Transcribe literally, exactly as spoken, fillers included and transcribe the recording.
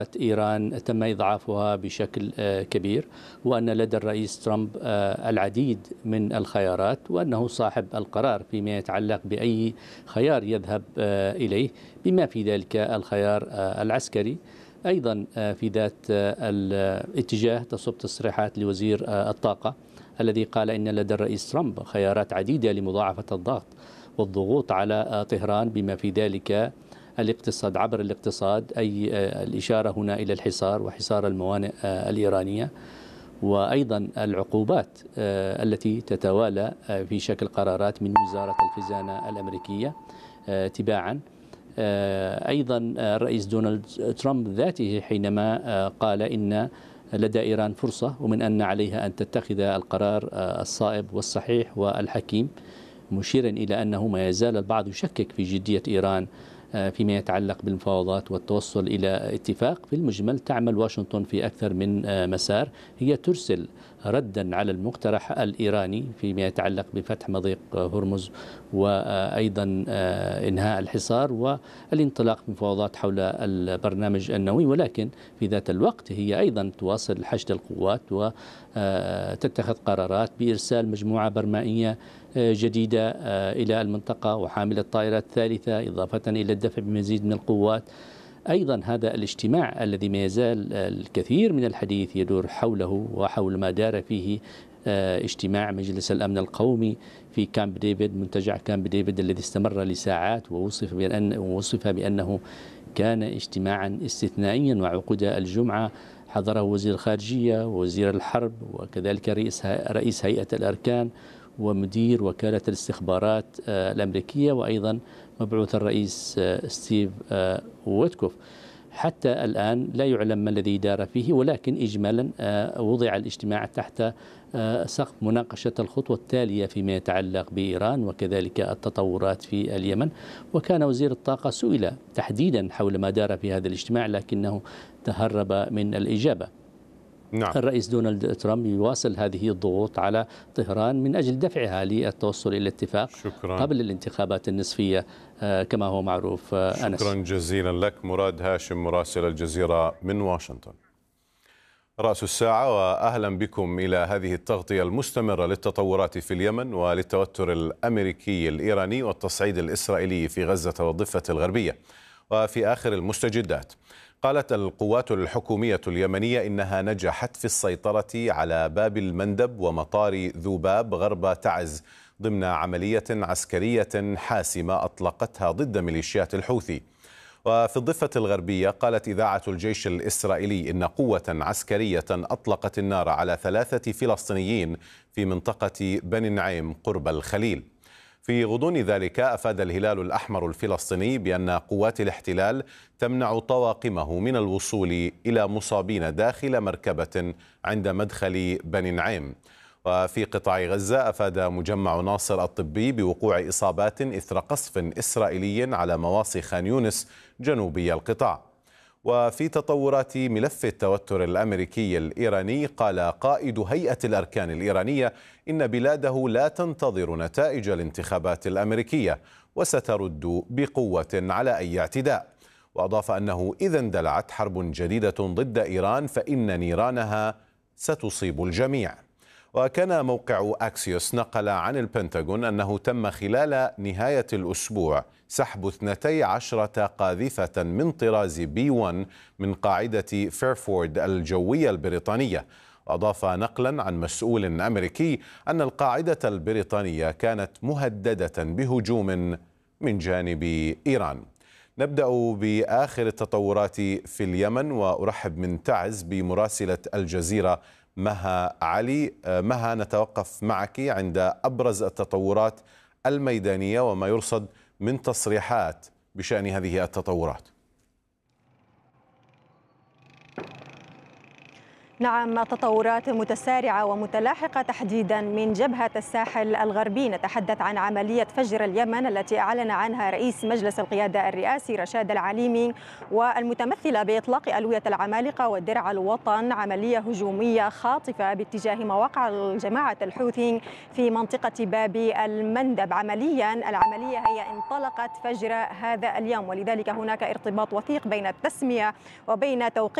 إيران تم إضعافها بشكل كبير، وأن لدى الرئيس ترامب العديد من الخيارات، وأنه صاحب القرار فيما يتعلق بأي خيار يذهب إليه، بما في ذلك الخيار العسكري. أيضا في ذات الاتجاه تصب تصريحات لوزير الطاقة الذي قال إن لدى الرئيس ترامب خيارات عديدة لمضاعفة الضغط والضغوط على طهران، بما في ذلك الاقتصاد عبر الاقتصاد، أي الإشارة هنا إلى الحصار وحصار الموانئ الإيرانية، وأيضا العقوبات التي تتوالى في شكل قرارات من وزارة الخزانة الأمريكية تباعا. أيضا الرئيس دونالد ترامب ذاته حينما قال إن لدى إيران فرصة، ومن أن عليها أن تتخذ القرار الصائب والصحيح والحكيم، مشيرا إلى أنه ما يزال البعض يشكك في جدية إيران فيما يتعلق بالمفاوضات والتوصل إلى اتفاق. في المجمل تعمل واشنطن في أكثر من مسار، هي ترسل ردا على المقترح الإيراني فيما يتعلق بفتح مضيق هرمز، وأيضا إنهاء الحصار والانطلاق بمفاوضات حول البرنامج النووي، ولكن في ذات الوقت هي أيضا تواصل حشد القوات وتتخذ قرارات بإرسال مجموعة برمائية جديدة إلى المنطقة وحاملة طائرات ثالثة، إضافة إلى الدفع بمزيد من القوات. أيضا هذا الاجتماع الذي ما يزال الكثير من الحديث يدور حوله وحول ما دار فيه اجتماع مجلس الأمن القومي في كامب ديفيد، منتجع كامب ديفيد الذي استمر لساعات، ووصف بأن وصف بأنه كان اجتماعا استثنائيا، وعقد الجمعة حضره وزير الخارجية ووزير الحرب وكذلك رئيس رئيس هيئة الأركان ومدير وكالة الاستخبارات الأمريكية، وأيضا مبعوث الرئيس ستيف ويتكوف. حتى الآن لا يعلم ما الذي دار فيه، ولكن إجمالا وضع الاجتماع تحت سقف مناقشة الخطوة التالية فيما يتعلق بإيران وكذلك التطورات في اليمن. وكان وزير الطاقة سئل تحديدا حول ما دار في هذا الاجتماع، لكنه تهرب من الإجابة. نعم. الرئيس دونالد ترامب يواصل هذه الضغوط على طهران من أجل دفعها للتوصل إلى اتفاق شكرا. قبل الانتخابات النصفية كما هو معروف. أنس. شكرا جزيلا لك مراد هاشم مراسل الجزيرة من واشنطن. رأس الساعة، وأهلا بكم إلى هذه التغطية المستمرة للتطورات في اليمن وللتوتر الأمريكي الإيراني والتصعيد الإسرائيلي في غزة والضفة الغربية. وفي آخر المستجدات، قالت القوات الحكومية اليمنية إنها نجحت في السيطرة على باب المندب ومطار ذوباب غرب تعز ضمن عملية عسكرية حاسمة أطلقتها ضد ميليشيات الحوثي. وفي الضفة الغربية، قالت إذاعة الجيش الإسرائيلي إن قوة عسكرية أطلقت النار على ثلاثة فلسطينيين في منطقة بني نعيم قرب الخليل. في غضون ذلك، أفاد الهلال الأحمر الفلسطيني بأن قوات الاحتلال تمنع طواقمه من الوصول إلى مصابين داخل مركبة عند مدخل بني نعيم. وفي قطاع غزة، أفاد مجمع ناصر الطبي بوقوع إصابات إثر قصف إسرائيلي على مواصي خان يونس جنوبي القطاع. وفي تطورات ملف التوتر الأمريكي الإيراني، قال قائد هيئة الأركان الإيرانية إن بلاده لا تنتظر نتائج الانتخابات الأمريكية وسترد بقوة على أي اعتداء. وأضاف أنه إذا اندلعت حرب جديدة ضد إيران فإن نيرانها ستصيب الجميع. وكان موقع أكسيوس نقل عن البنتاغون أنه تم خلال نهاية الأسبوع سحب اثنتي عشرة قاذفة من طراز بي واحد من قاعدة فيرفورد الجوية البريطانية. وأضاف نقلا عن مسؤول أمريكي أن القاعدة البريطانية كانت مهددة بهجوم من جانب إيران. نبدأ بآخر التطورات في اليمن، وأرحب من تعز بمراسلة الجزيرة مها علي. مها، نتوقف معك عند أبرز التطورات الميدانية وما يرصد من تصريحات بشأن هذه التطورات. نعم، تطورات متسارعة ومتلاحقة تحديدا من جبهة الساحل الغربي. نتحدث عن عملية فجر اليمن التي أعلن عنها رئيس مجلس القيادة الرئاسي رشاد العليمي، والمتمثلة بإطلاق ألوية العمالقة ودرع الوطن، عملية هجومية خاطفة باتجاه مواقع جماعة الحوثي في منطقة باب المندب. عمليا العملية هي انطلقت فجر هذا اليوم، ولذلك هناك ارتباط وثيق بين التسمية وبين توقيع